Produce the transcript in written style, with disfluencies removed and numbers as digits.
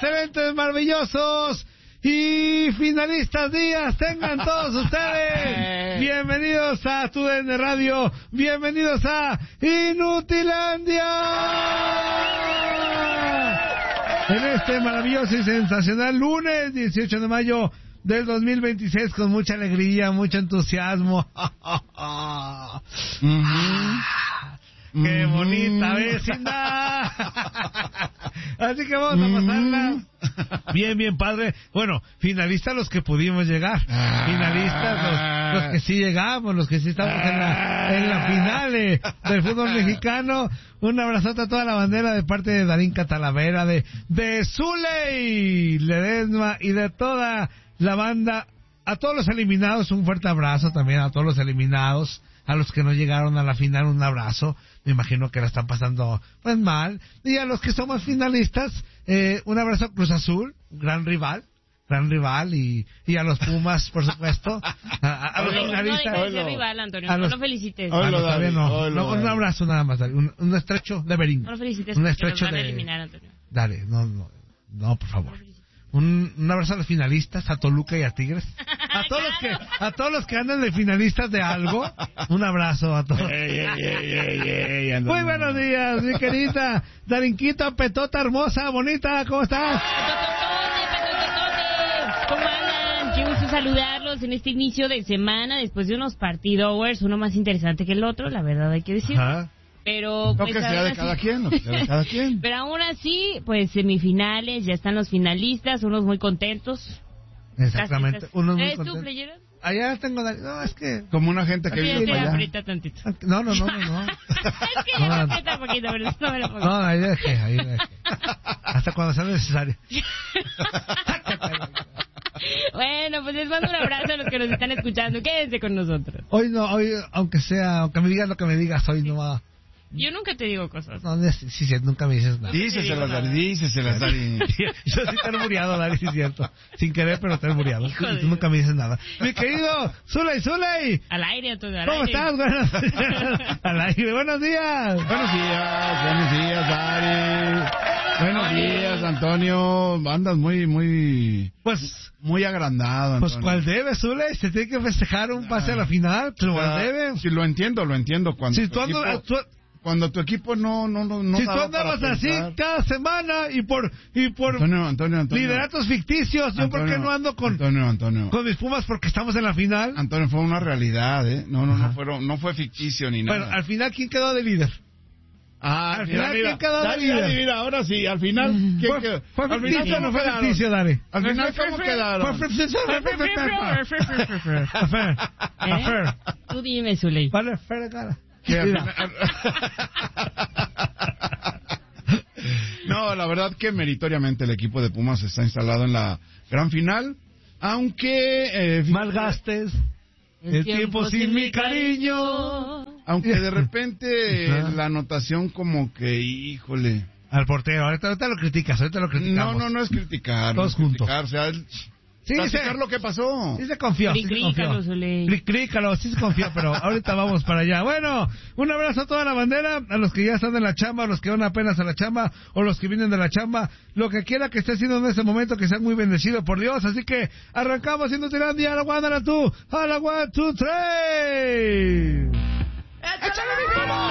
excelentes, maravillosos y finalistas días tengan todos ustedes. Bienvenidos a TUDN Radio, bienvenidos a Inutilandia. En este maravilloso y sensacional lunes 18 de mayo del 2026, con mucha alegría, mucho entusiasmo. ¡Qué bonita vecindad! Así que vamos a pasarla bien, bien padre. Bueno, finalistas los que pudimos llegar. Finalistas los que sí llegamos, los que sí estamos en la final del fútbol mexicano. Un abrazote a toda la bandera de parte de Darín Catalavera, de Zuley Ledesma y de toda la banda. A todos los eliminados, un fuerte abrazo también a todos los eliminados. A los que no llegaron a la final, un abrazo. Me imagino que la están pasando pues mal. Y a los que somos finalistas, un abrazo a Cruz Azul, gran rival, y a los Pumas, por supuesto. A los finalistas. No digas rival, Antonio, no lo felicites. Un abrazo nada más, un estrecho de Berín. No lo felicites, un estrecho estrecho nos van a de eliminar, Antonio. Dale, no, por favor. Un abrazo a los finalistas, a Toluca y a Tigres. A todos los que andan de finalistas de algo. Un abrazo a todos. Muy buenos días, mi querida Darinquita, petota hermosa, bonita, ¿cómo estás? ¿Cómo andan? Qué gusto saludarlos en este inicio de semana, después de unos partidowers, uno más interesante que el otro, la verdad hay que decir. Ajá. Pero pues, que sea de cada quien, Pero aún así, pues semifinales, ya están los finalistas, unos muy contentos. Exactamente. Unos muy ¿Eres contentos. tú, playero? Allá tengo... No, es que... Como una gente que vive para allá. Aprieta tantito. No. Es que ya me aprieta poquito, pero no me lo pongo. No, ahí dejé. Hasta cuando sea necesario. Bueno, pues les mando un abrazo a los que nos están escuchando. Quédense con nosotros. Hoy, aunque me digas lo que me digas, hoy no va... Yo nunca te digo cosas. No, sí, nunca me dices nada. Díceselas, Dari. Yo sí te he muriado, Dari, sí es cierto. Sin querer, pero te he muriado. Tú nunca me dices nada. Mi querido Zuley. Al aire, todo al ¿Cómo aire. estás? Al aire, buenos días. Buenos días, Dari. Buenos días, Antonio. Andas muy agrandado, Antonio. Pues, ¿cuál debe, Zuley? Se tiene que festejar un pase a la final. ¿Cuál debe? Sí, lo entiendo. Cuando tu equipo no si tú andabas así cada semana y por Antonio. lideratos ficticios, yo por qué no ando con mis Pumas porque estamos en la final. Antonio, fue una realidad, no fue ficticio ni nada. Bueno, al final, ¿quién quedó de líder? Al final, ¿quién quedó de líder? Mira, ahora sí, al final, ¿quién quedó? ¿Fue ficticio o no fue ficticio, Dale? Al final, ¿cómo quedaron? Fue ficticio. Tú dime, Zuley. Vale, fuera cara. No, la verdad que meritoriamente el equipo de Pumas está instalado en la gran final, aunque malgastes el tiempo sin mi cariño, aunque de repente la anotación como que híjole al portero, ahorita lo criticas, no es criticar, todos juntos, o sea, platicar lo que pasó. Sí se confió. Crícalo, sí se confió, pero ahorita vamos para allá. Bueno, un abrazo a toda la bandera, a los que ya están en la chamba, a los que van apenas a la chamba, o los que vienen de la chamba, lo que quiera que esté haciendo en este momento, que sea muy bendecido por Dios. Así que arrancamos Inutilandia, a la 1, a la 2, 3. ¡Échale, mi